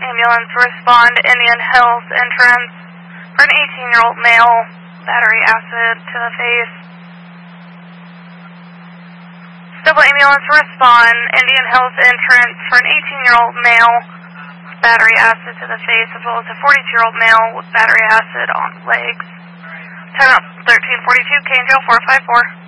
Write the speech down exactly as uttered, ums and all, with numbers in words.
ambulance, respond to Indian Hills entrance for an eighteen-year-old male, battery acid to the face. Double ambulance, respond, Indian Hills entrance for an eighteen-year-old male, battery acid to the face, as well as a forty-two-year-old male with battery acid on legs. Time up thirteen forty-two, K and J four five four.